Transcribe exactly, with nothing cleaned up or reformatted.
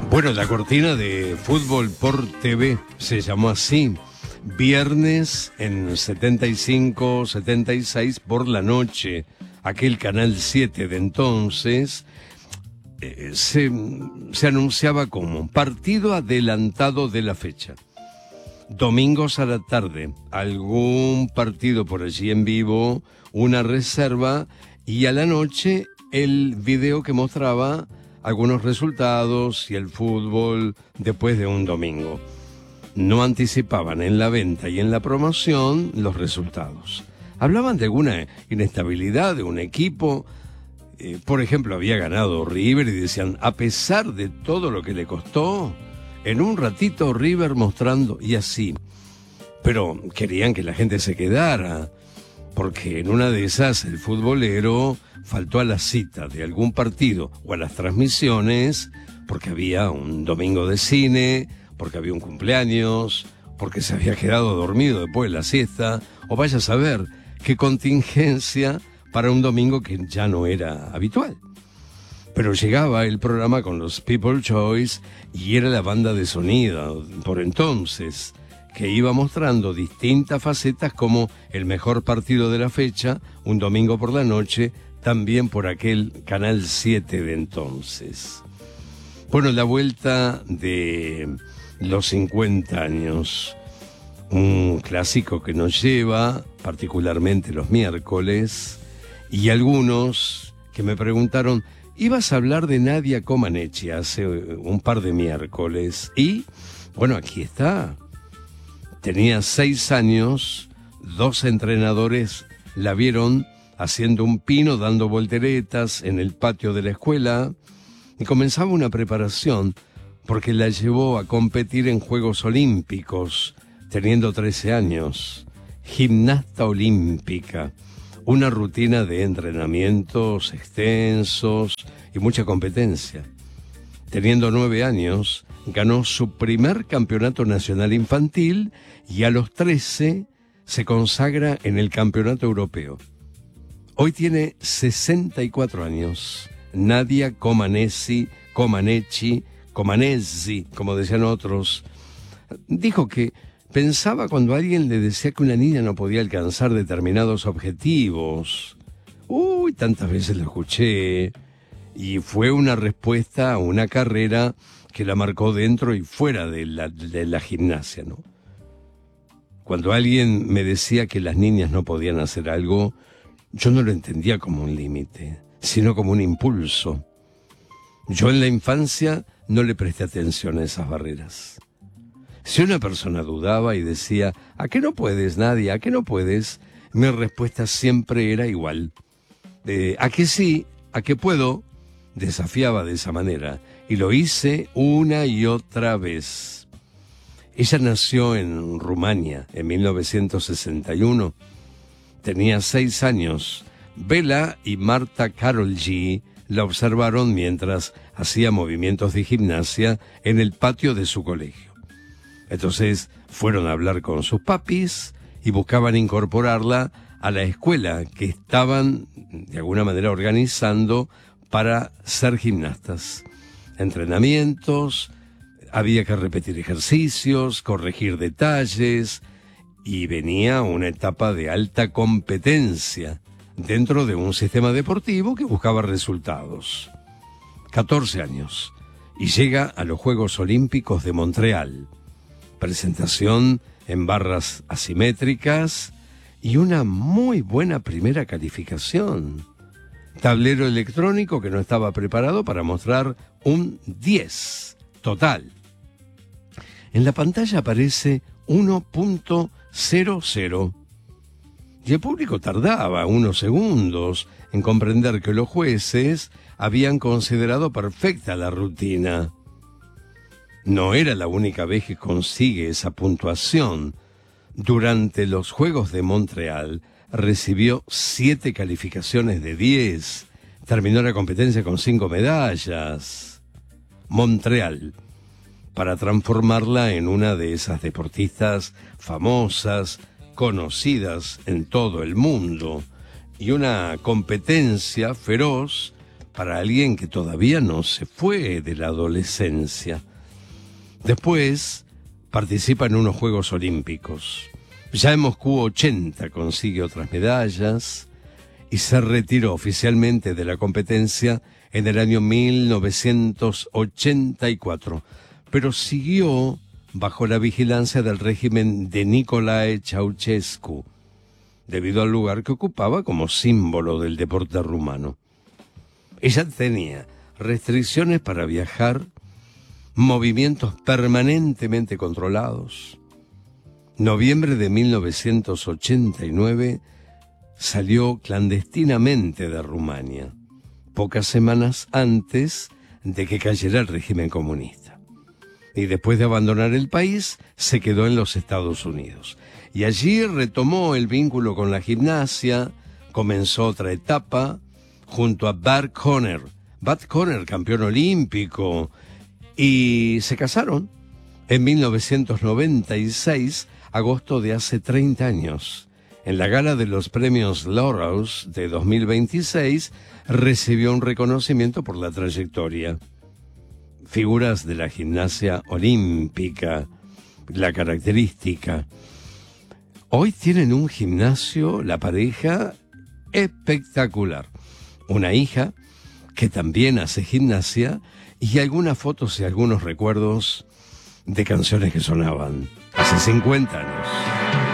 Bueno, la cortina de Fútbol por T V se llamó así. Viernes en setenta y cinco, setenta y seis por la noche. Aquel Canal siete de entonces eh, se, se anunciaba como partido adelantado de la fecha. Domingos a la tarde, algún partido por allí en vivo, una reserva, y a la noche el video que mostraba algunos resultados y el fútbol después de un domingo. No anticipaban en la venta y en la promoción los resultados. Hablaban de alguna inestabilidad de un equipo. Eh, por ejemplo, había ganado River y decían, a pesar de todo lo que le costó, en un ratito River mostrando, y así. Pero querían que la gente se quedara, porque en una de esas el futbolero faltó a la cita de algún partido o a las transmisiones, porque había un domingo de cine, porque había un cumpleaños, porque se había quedado dormido después de la siesta, o vaya a saber qué contingencia para un domingo que ya no era habitual. Pero llegaba el programa con los People's Choice y era la banda de sonido por entonces, que iba mostrando distintas facetas como el mejor partido de la fecha, un domingo por la noche, también por aquel Canal siete de entonces. Bueno, la vuelta de los cincuenta años, un clásico que nos lleva, particularmente los miércoles, y algunos que me preguntaron, ibas a hablar de Nadia Comaneci hace un par de miércoles, y bueno, aquí está. Tenía seis años, dos entrenadores la vieron haciendo un pino, dando volteretas en el patio de la escuela, y comenzaba una preparación porque la llevó a competir en Juegos Olímpicos, teniendo trece años. Gimnasta olímpica, una rutina de entrenamientos extensos y mucha competencia. Teniendo nueve años, ganó su primer campeonato nacional infantil y a los trece se consagra en el campeonato europeo. Hoy tiene sesenta y cuatro años. Nadia Comaneci, Comaneci, Comaneci, como decían otros, dijo que pensaba cuando alguien le decía que una niña no podía alcanzar determinados objetivos. Uy, tantas veces lo escuché. Y fue una respuesta a una carrera que la marcó dentro y fuera de la, de la gimnasia, ¿no? Cuando alguien me decía que las niñas no podían hacer algo, yo no lo entendía como un límite, sino como un impulso. Yo en la infancia no le presté atención a esas barreras. Si una persona dudaba y decía, ¿a qué no puedes, Nadia? ¿A qué no puedes? Mi respuesta siempre era igual. Eh, ¿A qué sí? ¿A qué puedo? Desafiaba de esa manera y lo hice una y otra vez. Ella nació en Rumania en mil novecientos sesenta y uno. Tenía seis años. Bela y Marta Karolyi la observaron mientras hacía movimientos de gimnasia en el patio de su colegio. Entonces fueron a hablar con sus papis y buscaban incorporarla a la escuela que estaban de alguna manera organizando para ser gimnastas. Entrenamientos, había que repetir ejercicios, corregir detalles, y venía una etapa de alta competencia dentro de un sistema deportivo que buscaba resultados. catorce años, y llega a los Juegos Olímpicos de Montreal. Presentación en barras asimétricas y una muy buena primera calificación. Tablero electrónico que no estaba preparado para mostrar un diez total. En la pantalla aparece uno punto cero cero. Y el público tardaba unos segundos en comprender que los jueces habían considerado perfecta la rutina. No era la única vez que consigue esa puntuación. Durante los Juegos de Montreal recibió siete calificaciones de diez. Terminó la competencia con cinco medallas. Montreal, para transformarla en una de esas deportistas famosas, conocidas en todo el mundo, y una competencia feroz para alguien que todavía no se fue de la adolescencia. Después participa en unos Juegos Olímpicos. Ya en Moscú ochenta consigue otras medallas y se retiró oficialmente de la competencia en el año mil novecientos ochenta y cuatro, pero siguió bajo la vigilancia del régimen de Nicolae Ceausescu, debido al lugar que ocupaba como símbolo del deporte rumano. Ella tenía restricciones para viajar, movimientos permanentemente controlados. Noviembre de mil novecientos ochenta y nueve salió clandestinamente de Rumania, pocas semanas antes de que cayera el régimen comunista. Y después de abandonar el país, se quedó en los Estados Unidos. Y allí retomó el vínculo con la gimnasia, comenzó otra etapa junto a Bert Conner. Bert Conner, campeón olímpico, y se casaron en mil novecientos noventa y seis, agosto de hace treinta años. En la gala de los premios Laureus de dos mil veintiséis, recibió un reconocimiento por la trayectoria. Figuras de la gimnasia olímpica, la característica. Hoy tienen un gimnasio, la pareja, espectacular. Una hija que también hace gimnasia y algunas fotos y algunos recuerdos de canciones que sonaban hace cincuenta años.